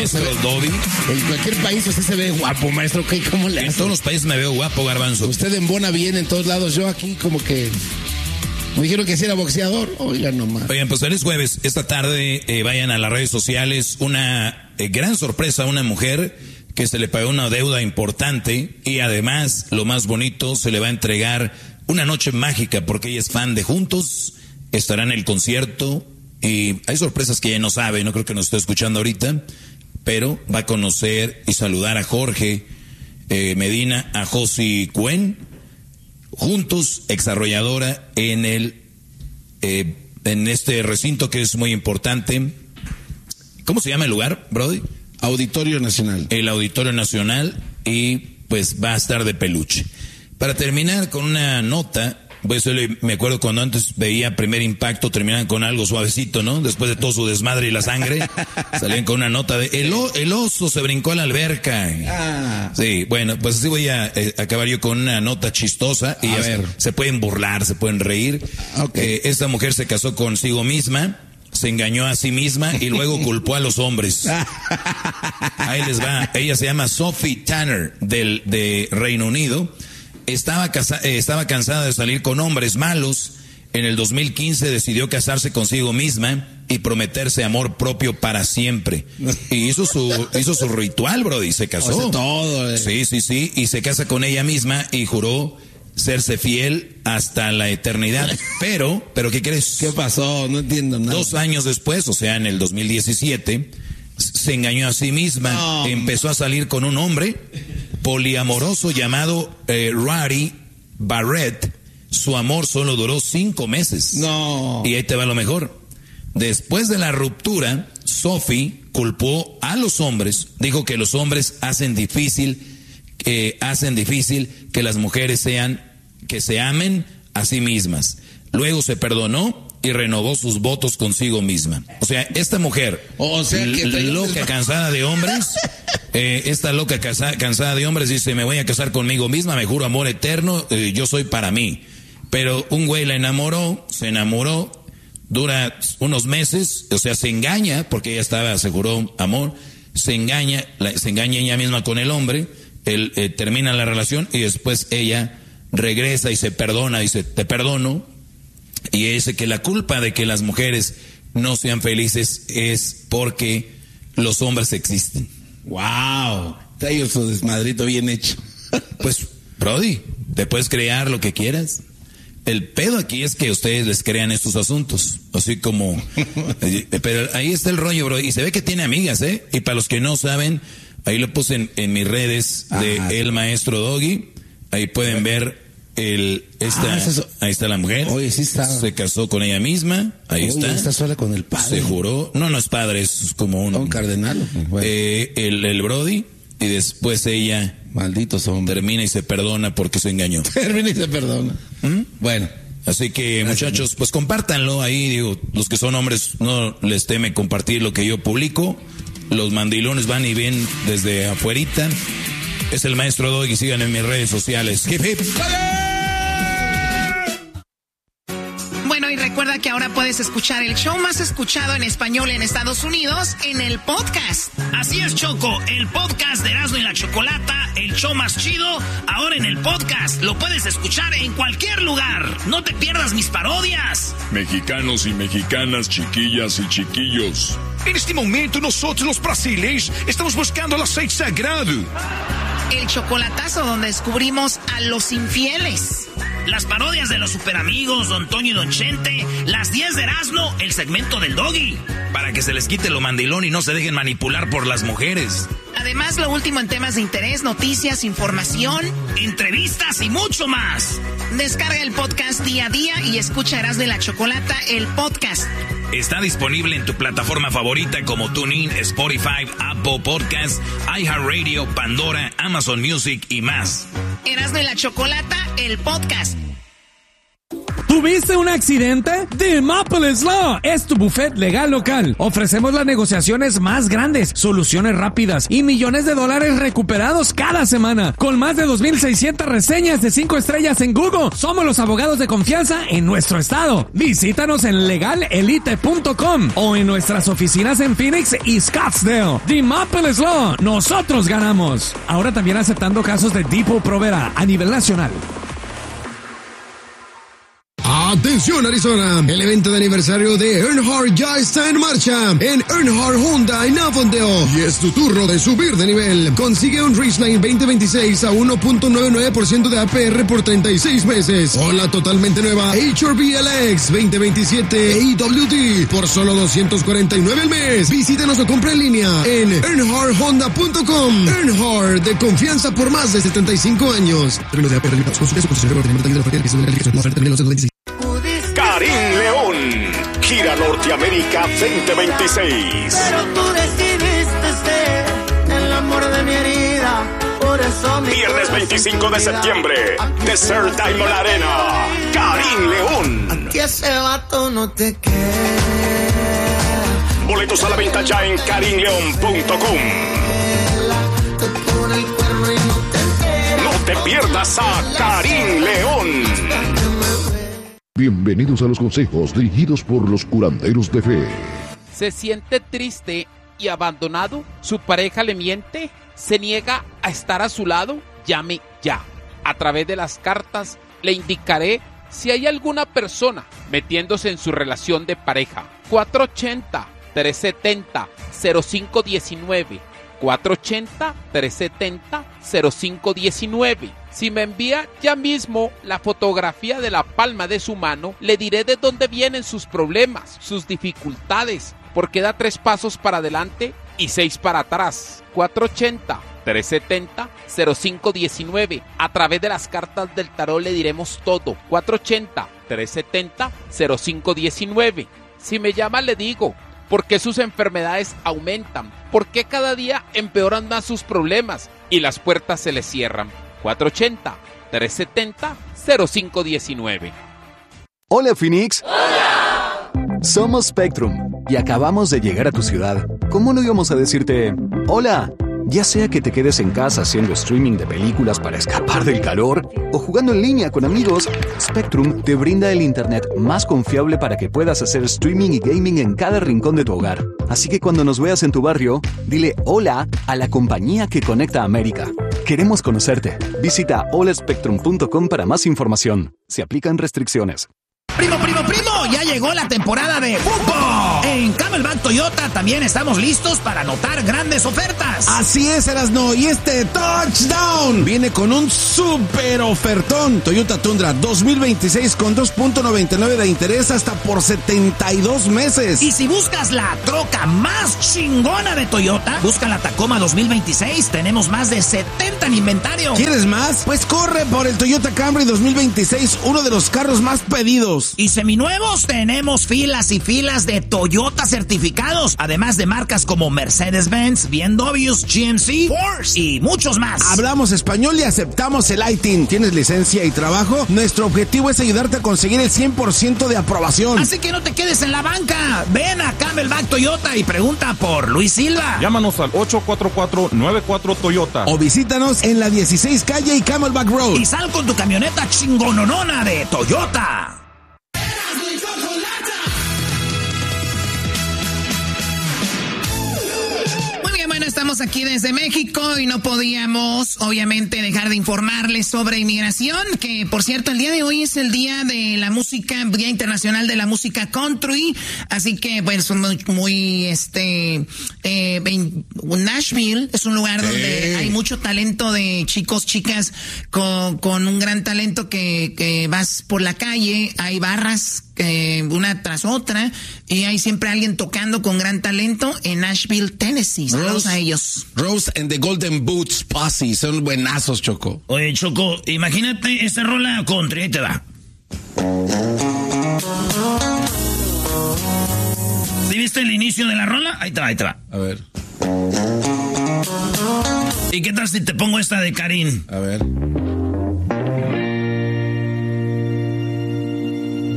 maestro Doggy. En cualquier país usted se ve guapo, maestro. ¿Cómo le hace? En todos los países me veo guapo, Garbanzo. Usted embona bien en todos lados. Yo aquí como que... Me dijeron que si era boxeador. Oigan nomás. Oigan, pues feliz jueves. Esta tarde vayan a las redes sociales. Una gran sorpresa a una mujer que se le pagó una deuda importante. Y además, lo más bonito, se le va a entregar una noche mágica porque ella es fan de Juntos. Estará en el concierto. Y hay sorpresas que ella no sabe. No creo que nos esté escuchando ahorita. Pero va a conocer y saludar a Jorge Medina, a Josi Cuen. Juntos, exarrolladora en este recinto que es muy importante. ¿Cómo se llama el lugar, Brody? Auditorio Nacional. El Auditorio Nacional, y pues va a estar de peluche. Para terminar con una nota, pues me acuerdo cuando antes veía Primer Impacto, terminaban con algo suavecito, ¿no? Después de todo su desmadre y la sangre, salían con una nota de el oso se brincó a la alberca. Sí, bueno, pues así voy a acabar yo con una nota chistosa. Y se pueden burlar, se pueden reír. Okay. Esta mujer se casó consigo misma, se engañó a sí misma y luego culpó a los hombres. Ahí les va. Ella se llama Sophie Tanner, de Reino Unido. Estaba cansada de salir con hombres malos. En el 2015 decidió casarse consigo misma y prometerse amor propio para siempre. Y hizo su ritual, bro, y se casó. O sea, todo. Sí. Y se casa con ella misma y juró serse fiel hasta la eternidad. Pero, ¿qué crees? ¿Qué pasó? No entiendo nada. 2 años después, o sea, en el 2017, se engañó a sí misma. No. Empezó a salir con un hombre poliamoroso llamado Rory Barrett. Su amor solo duró 5 meses. No. Y ahí te va lo mejor. Después de la ruptura, Sophie culpó a los hombres. Dijo que los hombres hacen difícil que las mujeres se amen a sí mismas. Luego se perdonó y renovó sus votos consigo misma. O sea, esta mujer, loca, cansada de hombres, cansada de hombres, dice, me voy a casar conmigo misma, me juro amor eterno, yo soy para mí. Pero un güey la enamoró, se enamoró, dura unos meses, o sea, se engaña, porque ella aseguró amor, se engaña ella misma con el hombre, él termina la relación y después ella regresa y se perdona, dice, te perdono. Y dice que la culpa de que las mujeres no sean felices es porque los hombres existen. ¡Wow! Trae su desmadrito bien hecho. Pues, Brody, te puedes crear lo que quieras. El pedo aquí es que ustedes les crean estos asuntos. Así como... pero ahí está el rollo, bro. Y se ve que tiene amigas, ¿eh? Y para los que no saben, ahí lo puse en mis redes de El Maestro Doggy. Ahí pueden ver... ahí está la mujer. Oye, sí está. Se casó con ella misma. Ahí está. Está sola con el padre. Se juró. No es padre, es como un cardenal. Bueno. El Brody. Y después ella. Malditos hombres. Termina y se perdona porque se engañó. Termina y se perdona. Bueno. Así que, muchachos, pues compártanlo ahí. Digo, los que son hombres no les teme compartir lo que yo publico. Los mandilones van y ven desde afuerita. Es el Maestro Doggy, sigan en mis redes sociales. Hip, hip. Bueno, y recuerda que ahora puedes escuchar el show más escuchado en español en Estados Unidos en el podcast. Así es, Choco, el podcast de Erasmo y la Chocolata, el show más chido, ahora en el podcast. Lo puedes escuchar en cualquier lugar. No te pierdas mis parodias. Mexicanos y mexicanas, chiquillas y chiquillos. En este momento nosotros los brasileños estamos buscando el aceite sagrado. El chocolatazo donde descubrimos a los infieles. Las parodias de los superamigos, Don Toño y Don Chente, las 10 de Erasmo, el segmento del Doggy. Para que se les quite lo mandilón y no se dejen manipular por las mujeres. Además, lo último en temas de interés, noticias, información, entrevistas y mucho más. Descarga el podcast día a día y escucha Erasmo y la Chocolata, el podcast. Está disponible en tu plataforma favorita como TuneIn, Spotify, Apple Podcasts, iHeartRadio, Pandora, Amazon Music y más. Erasmo y la Chocolata, el podcast. ¿Tuviste un accidente? The Maples Law es tu bufete legal local. Ofrecemos las negociaciones más grandes, soluciones rápidas y millones de dólares recuperados cada semana. Con más de 2,600 reseñas de 5 estrellas en Google, somos los abogados de confianza en nuestro estado. Visítanos en legalelite.com o en nuestras oficinas en Phoenix y Scottsdale. The Maples Law, nosotros ganamos. Ahora también aceptando casos de Depot Provera a nivel nacional. Atención Arizona, el evento de aniversario de Earnhardt ya está en marcha en Earnhardt Honda en Avondale y es tu turno de subir de nivel. Consigue un Ridgeline 2026 a 1.99% de APR por 36 meses o la totalmente nueva HRV LX 2027 EWD por solo $249 al mes. Visítanos o compra en línea en EarnhardtHonda.com. Earnhardt, de confianza por más de 75 años. Términos de APR limitados. Consulte su concesionario de la que se la Karim León, gira Norteamérica 2026. Pero tú decidiste ser el amor de mi herida, por eso mi Viernes 25 de septiembre, Desert Diamond Arena, Karim León. Que ese vato no te queda. Boletos a la venta ya en karimleon.com. No te pierdas a Karim León. Bienvenidos a los consejos dirigidos por los curanderos de fe. ¿Se siente triste y abandonado? ¿Su pareja le miente? ¿Se niega a estar a su lado? Llame ya. A través de las cartas le indicaré si hay alguna persona metiéndose en su relación de pareja. 480-370-0519. 480-370-0519. Si me envía ya mismo la fotografía de la palma de su mano, le diré de dónde vienen sus problemas, sus dificultades, porque da 3 pasos para adelante y 6 para atrás. 480-370-0519. A través de las cartas del tarot le diremos todo. 480-370-0519. Si me llama le digo por qué sus enfermedades aumentan, por qué cada día empeoran más sus problemas y las puertas se le cierran. 480-370-0519. Hola Phoenix. ¡Hola! Somos Spectrum y acabamos de llegar a tu ciudad. ¿Cómo no íbamos a decirte hola? Ya sea que te quedes en casa haciendo streaming de películas para escapar del calor o jugando en línea con amigos, Spectrum te brinda el internet más confiable para que puedas hacer streaming y gaming en cada rincón de tu hogar. Así que cuando nos veas en tu barrio, dile hola a la compañía que conecta a América. Queremos conocerte. Visita holaspectrum.com para más información. Se aplican restricciones. ¡Primo! Ya llegó la temporada de fútbol. En Camelback Toyota también estamos listos para anotar grandes ofertas. Así es, Erasno, y este touchdown viene con un super ofertón. Toyota Tundra 2026 con 2.99 de interés hasta por 72 meses. Y si buscas la troca más chingona de Toyota, busca la Tacoma 2026. Tenemos más de 70 en inventario. ¿Quieres más? Pues corre por el Toyota Camry 2026, uno de los carros más pedidos. Y seminuevos, tenemos filas y filas de Toyota certificados, además de marcas como Mercedes-Benz, BMW, GMC, Porsche y muchos más. Hablamos español y aceptamos el ITIN. ¿Tienes licencia y trabajo? Nuestro objetivo es ayudarte a conseguir el 100% de aprobación. Así que no te quedes en la banca. Ven a Camelback Toyota y pregunta por Luis Silva. Llámanos al 844-94 Toyota. O visítanos en la 16 calle y Camelback Road. Y sal con tu camioneta chingononona de Toyota. Estamos aquí desde México y no podíamos, obviamente, dejar de informarles sobre inmigración, que, por cierto, el día de hoy es el día de la música, Día Internacional de la Música Country, así que, pues, Nashville es un lugar donde hay mucho talento de chicos, chicas, con un gran talento que vas por la calle, hay barras una tras otra, y hay siempre alguien tocando con gran talento en Nashville, Tennessee. Saludos a ellos. Rose and the Golden Boots Posse, son buenazos, Choco. Oye, Choco, imagínate esta rola country, ahí te va. ¿Sí viste el inicio de la rola? Ahí te va. A ver. ¿Y qué tal si te pongo esta de Karim? A ver.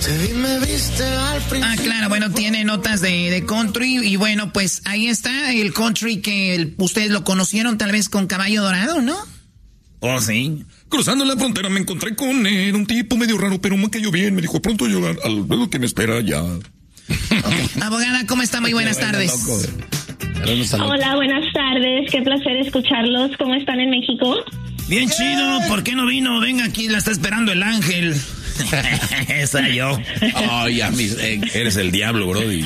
Ah, claro, bueno, tiene notas de country y bueno, pues ahí está el country que ustedes lo conocieron tal vez con Caballo Dorado, ¿no? Oh, sí. Cruzando la frontera me encontré con él, un tipo medio raro, pero me cayó bien. Me dijo, pronto llegar al lo que me espera ya. Okay. Abogada, ¿cómo está? Muy buenas tardes. Hola, buenas tardes. Qué placer escucharlos. ¿Cómo están en México? Bien chido. ¿Por qué no vino? Venga, aquí la está esperando el ángel. Esa yo. Ay, eres el diablo, brody.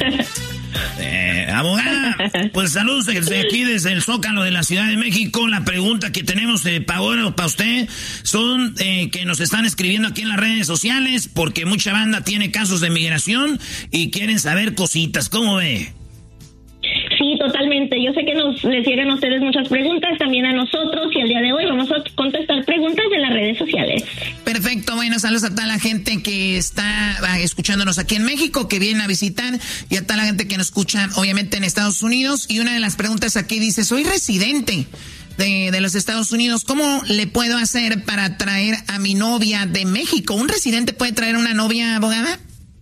Abogada, pues saludos desde aquí, desde el Zócalo de la Ciudad de México. La pregunta que tenemos para usted son que nos están escribiendo aquí en las redes sociales porque mucha banda tiene casos de migración y quieren saber cositas. ¿Cómo ve? Sí, totalmente. Yo sé que les llegan a ustedes muchas preguntas, también a nosotros, y el día de hoy vamos a contestar preguntas de las redes sociales. Perfecto, bueno, saludos a toda la gente que está escuchándonos aquí en México, que viene a visitar, y a toda la gente que nos escucha, obviamente, en Estados Unidos. Y una de las preguntas aquí dice, soy residente de los Estados Unidos, ¿cómo le puedo hacer para traer a mi novia de México? ¿Un residente puede traer una novia, abogada?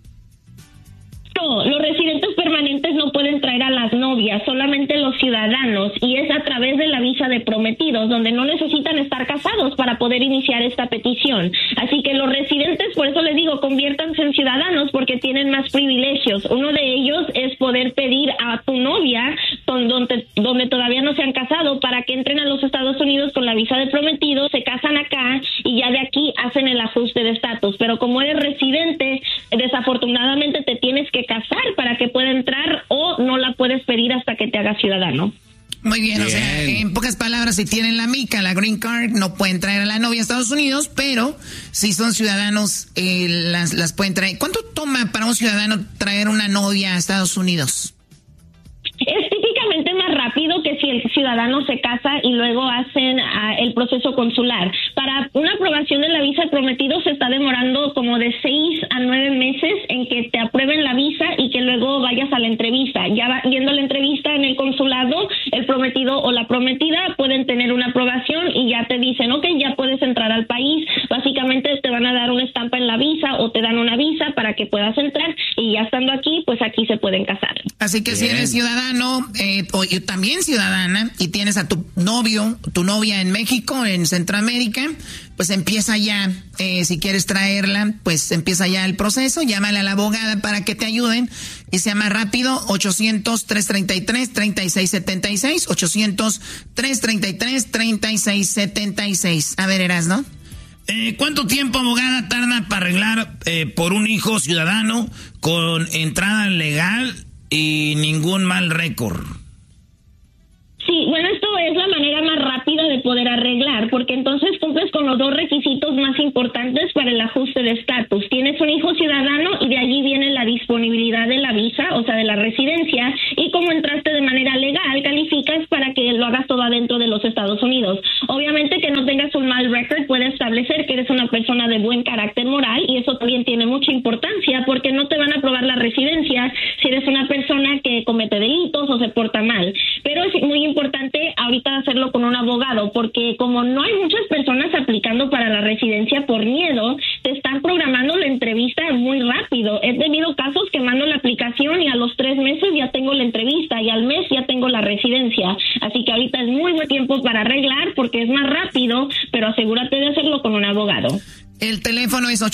No, los residentes permanentes no pueden traer a las novias, solamente los ciudadanos, y es a través de la visa de prometidos, donde no necesitan estar casados para poder iniciar esta petición. Así que los residentes, por eso les digo, conviértanse en ciudadanos porque tienen más privilegios. Uno de ellos es poder pedir a tu novia, donde todavía no se han casado, para que entren a los Estados Unidos con la visa de prometidos, se casan acá y ya de aquí hacen el ajuste de estatus. Pero como eres residente, desafortunadamente te tienes que casar para que pueda entrar, o no la puedes pedir hasta que te hagas ciudadano. Muy bien, o sea, en pocas palabras, si tienen la mica, la green card, no pueden traer a la novia a Estados Unidos, pero si son ciudadanos, las pueden traer. ¿Cuánto toma para un ciudadano traer una novia a Estados Unidos? Es típicamente más rápido que si el ciudadano se casa y luego hacen el proceso consular. Para una aprobación de la visa de prometido se está demorando como de 6 a 9 meses en que te aprueben la visa y que luego vayas a la entrevista. Ya yendo a la entrevista en el consulado, el prometido o la prometida pueden tener una aprobación y ya te dicen, ok, ya puedes entrar al país. Básicamente te van a dar una estampa en la visa o te dan una visa para que puedas entrar, y ya estando aquí, pues aquí se pueden casar. Así que si eres ciudadano o también ciudadana y tienes a tu novio, tu novia en México, en Centroamérica, pues empieza ya, si quieres traerla, pues empieza ya el proceso, llámale a la abogada para que te ayuden y sea más rápido, 800-333-3676, 800-333-3676. A ver, Erasno. ¿Cuánto tiempo, abogada, tarda para arreglar por un hijo ciudadano con entrada legal y ningún mal récord? Sí, bueno, esto es la manera más rápida de poder arreglar, porque entonces cumples con los dos requisitos más importantes para el ajuste de estatus. Tienes un hijo ciudadano y de allí viene la disponibilidad de la visa, o sea, de la residencia, y como entraste de manera legal, calificas para que lo hagas todo adentro de los Estados Unidos. Obviamente que no tengas un mal récord puede establecer que eres una persona de buen carácter moral, y eso también tiene mucha importancia porque no te van a aprobar la residencia si eres una persona que comete delitos o se porta mal. Pero es muy importante ahorita hacerlo con un abogado, porque como no hay muchas personas aplicando para la residencia por miedo, te están programando la entrevista muy rápido. He tenido casos que mando la aplicación y a los 3 meses ya tengo la entrevista y al mes ya tengo la residencia. Así que ahorita es muy buen tiempo para arreglar porque es más rápido, pero asegúrate de hacerlo con un abogado. El teléfono es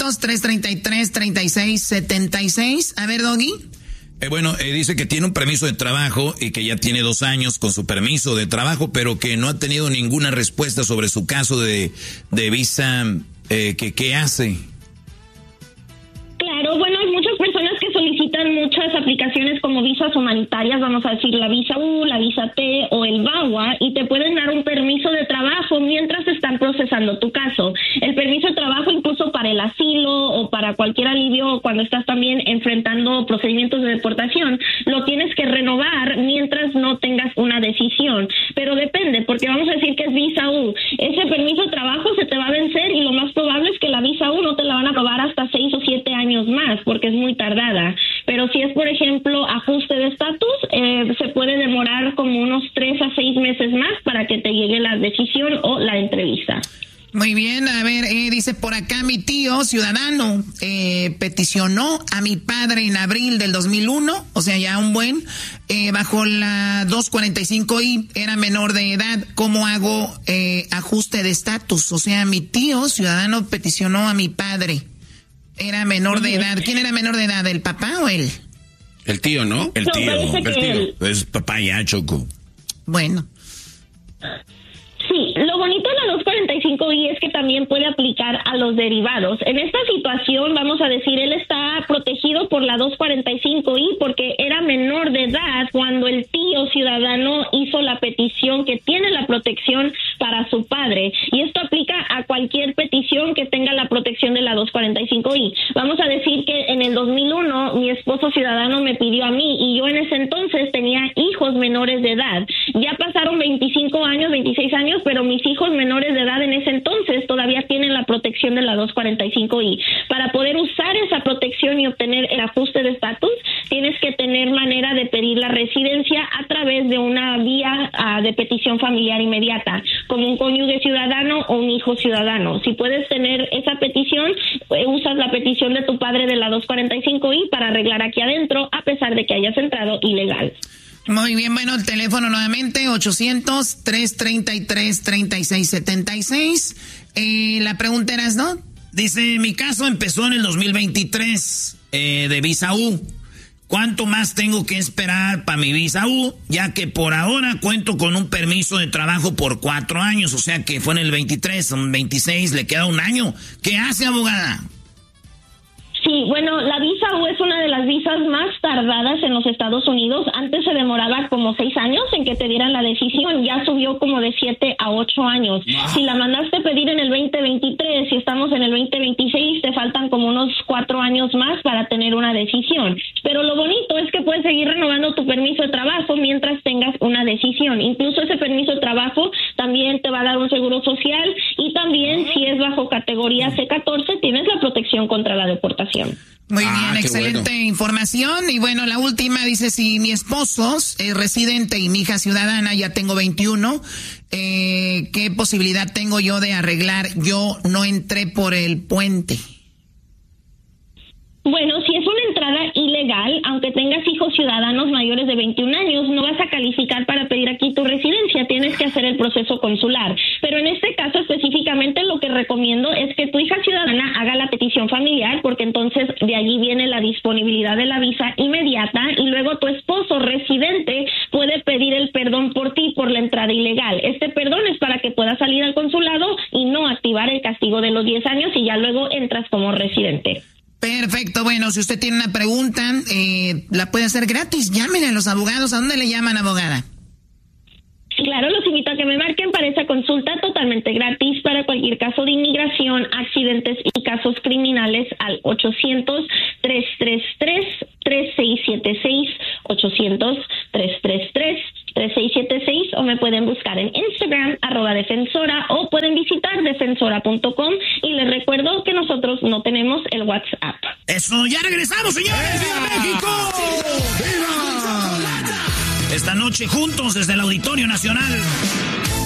800-333-3676. A ver, Doggy. Dice que tiene un permiso de trabajo y que ya tiene 2 años con su permiso de trabajo, pero que no ha tenido ninguna respuesta sobre su caso de visa. ¿Qué hace? Claro, bueno, hay muchas personas que solicitan muchas aplicaciones como visas humanitarias, vamos a decir la visa U, la visa T o el VAWA, y te pueden dar un permiso de trabajo mientras están procesando tu caso. El permiso de trabajo incluso para el asilo o para cualquier alivio cuando estás también enfrentando procedimientos de deportación, lo tienes que renovar mientras no tengas una decisión. Pero depende, porque vamos a decir que es visa U. Ese permiso de trabajo se te va a vencer y lo más probable es que la visa U no te la van a aprobar hasta 6 o 7 años más, porque es muy tardada. Pero si es, por ejemplo, ajuste de estatus, se puede demorar como unos 3 a 6 meses más para que te llegue la decisión o la entrevista. Muy bien, a ver, dice por acá mi tío ciudadano peticionó a mi padre en abril del 2001, o sea, ya un buen, bajo la 245I, era menor de edad. ¿Cómo hago ajuste de estatus? O sea, mi tío ciudadano peticionó a mi padre, era menor de edad. ¿Quién era menor de edad, el papá o él? El tío, ¿no? El tío. Es papá ya, Choco. Bueno. Sí, lo bonito de la 245I es que también puede aplicar a los derivados. En esta situación, vamos a decir, él está protegido por la 245I porque era menor de edad cuando el tío ciudadano hizo la petición que tiene la protección para su padre. Y esto aplica a cualquier petición que tenga la protección de la 245I. Vamos a decir que en el 2001 mi esposo ciudadano me pidió a mí y yo en ese entonces tenía hijos menores de edad. Ya pasaron 25 años, 26 años, pero mis hijos menores de edad en ese entonces todavía tienen la protección de la 245I. Para poder usar esa protección y obtener el ajuste de estatus, tienes que tener manera de pedir la residencia a través de una vía de petición familiar inmediata, como un cónyuge ciudadano o un hijo ciudadano. Si puedes tener esa petición, usas la petición de tu padre de la 245I para arreglar aquí adentro, a pesar de que hayas entrado ilegal. Muy bien, bueno, el teléfono nuevamente, 800-333-3676. La pregunta era, ¿no? Dice, mi caso empezó en el 2023 de visa U. ¿Cuánto más tengo que esperar para mi visa U? Ya que por ahora cuento con un permiso de trabajo por 4 años, o sea que fue en el 23, son 26, le queda un año. ¿Qué hace, abogada? Sí, bueno, la visa U es una de las visas más tardadas en los Estados Unidos. Antes se demoraba como 6 años en que te dieran la decisión. Ya subió como de 7 a 8 años. Wow. Si la mandaste pedir en el 2023 y estamos en el 2026, te faltan como unos 4 años más para tener una decisión. Pero lo bonito es que puedes seguir renovando tu permiso de trabajo mientras tengas una decisión. Incluso ese permiso de trabajo también te va a dar un seguro social y también si es bajo categoría C14 tienes la protección contra la deportación. Muy bien, excelente información. Y bueno, la última dice, si mi esposo es residente y mi hija ciudadana, ya tengo 21, ¿qué posibilidad tengo yo de arreglar? Yo no entré por el puente. Bueno, si es una entrada ilegal, aunque tengas hijos ciudadanos mayores de 21 años, no vas a calificar para pedir aquí tu residencia, tienes que hacer el proceso consular. Pero en este caso específicamente lo que recomiendo es que tu hija ciudadana haga la petición familiar, porque entonces de allí viene la disponibilidad de la visa inmediata y luego tu esposo residente puede pedir el perdón por ti por la entrada ilegal. Este perdón es para que puedas salir al consulado y no activar el castigo de los 10 años y ya luego entras como residente. Perfecto, bueno, si usted tiene una pregunta, la puede hacer gratis. Llámenle a los abogados. ¿A dónde le llaman, abogada? Claro, los invito a que me marquen para esa consulta totalmente gratis para cualquier caso de inmigración, accidentes y casos criminales al 800-333-3676, 800-333-3676, o me pueden buscar en Instagram, @defensora, o pueden visitar defensora.com, y les recuerdo que nosotros no tenemos el WhatsApp. Eso, ya regresamos, señores. ¡Viva México! ¡Viva! Esta noche juntos desde el Auditorio Nacional.